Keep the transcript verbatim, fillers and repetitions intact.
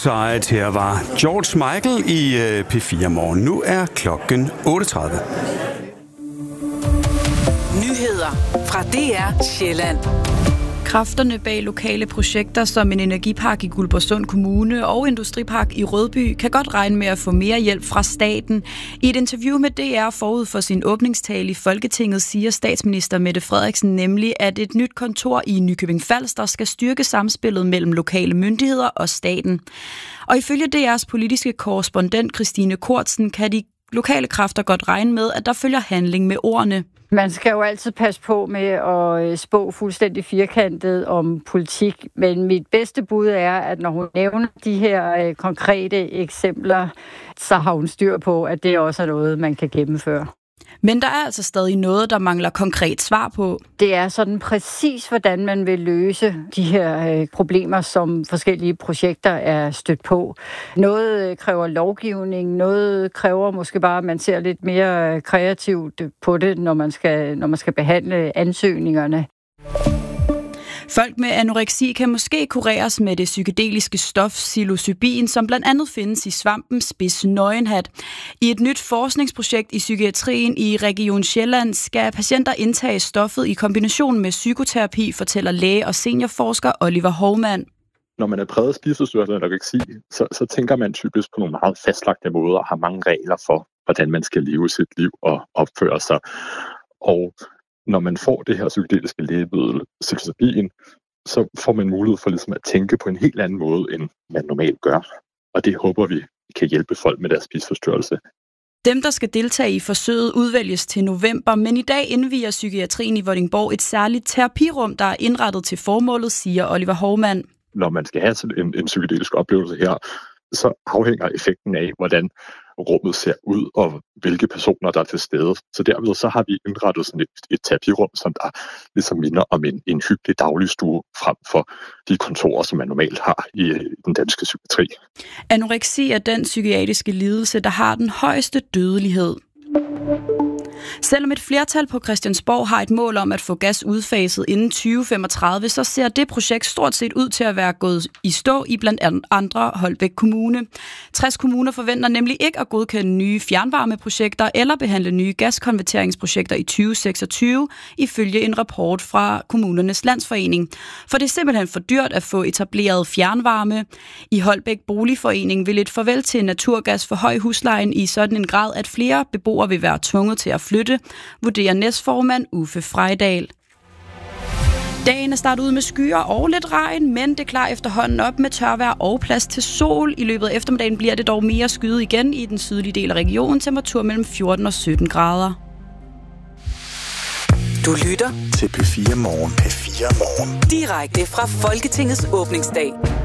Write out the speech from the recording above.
Outside. Her var George Michael i P fire Morgen. Nu er klokken otte tredive. Nyheder fra D R Sjælland. Kræfterne bag lokale projekter som en energipark i Guldborgsund Kommune og Industripark i Rødby kan godt regne med at få mere hjælp fra staten. I et interview med D R forud for sin åbningstale i Folketinget siger statsminister Mette Frederiksen nemlig, at et nyt kontor i Nykøbing Falster skal styrke samspillet mellem lokale myndigheder og staten. Og ifølge D R's politiske korrespondent Christine Kortsen kan de lokale kræfter godt regne med, at der følger handling med ordene. Man skal jo altid passe på med at spå fuldstændig firkantet om politik, men mit bedste bud er, at når hun nævner de her konkrete eksempler, så har hun styr på, at det også er noget, man kan gennemføre. Men der er altså stadig noget, der mangler konkret svar på. Det er sådan præcis, hvordan man vil løse de her øh, problemer, som forskellige projekter er stødt på. Noget øh, kræver lovgivning, noget kræver måske bare, at man ser lidt mere kreativt på det, når man skal, når man skal behandle ansøgningerne. Folk med anoreksi kan måske kureres med det psykedeliske stof psilocybin, som blandt andet findes i svampen spidsnøgenhat. I et nyt forskningsprojekt i psykiatrien i Region Sjælland skal patienter indtage stoffet i kombination med psykoterapi, fortæller læge og seniorforsker Oliver Hovmand. Når man er præget af spiseforstyrrelse eller anoreksi, så, så tænker man typisk på nogle meget fastlagte måder og har mange regler for, hvordan man skal leve sit liv og opføre sig. Og når man får det her psykedeliske lægemiddel, psilocybin, så får man mulighed for ligesom at tænke på en helt anden måde, end man normalt gør. Og det håber vi kan hjælpe folk med deres spiseforstyrrelse. Dem, der skal deltage i forsøget, udvælges til november, men i dag indviger psykiatrien i Vordingborg et særligt terapirum, der er indrettet til formålet, siger Oliver Hovmand. Når man skal have sådan en, en psykedelisk oplevelse her, så afhænger effekten af, hvordan rummet ser ud, og hvilke personer, der er til stede. Så derved så har vi indrettet sådan et, et terapirum, som der ligesom minder om en, en hyggelig dagligstue frem for de kontorer, som man normalt har i, i den danske psykiatri. Anoreksi er den psykiatriske lidelse, der har den højeste dødelighed. Selvom et flertal på Christiansborg har et mål om at få gas udfaset inden tyve femogtredive, så ser det projekt stort set ud til at være gået i stå i blandt andre Holbæk Kommune. tres kommuner forventer nemlig ikke at godkende nye fjernvarmeprojekter eller behandle nye gaskonverteringsprojekter i tyve seksogtyve, ifølge en rapport fra Kommunernes Landsforening. For det er simpelthen for dyrt at få etableret fjernvarme. I Holbæk Boligforening vil et farvel til naturgas forhøje huslejen i sådan en grad, at flere beboere vil være tvunget til at flytte, vurderer næstformand Uffe Frejdal. Dagen er startet ud med skyer og lidt regn, men det klarer efterhånden op med tørvejr og plads til sol. I løbet af eftermiddagen bliver det dog mere skyet igen i den sydlige del af regionen. Temperatur mellem fjorten og sytten grader. Du lytter til P fire Morgen. P fire Morgen. Direkte fra Folketingets åbningsdag.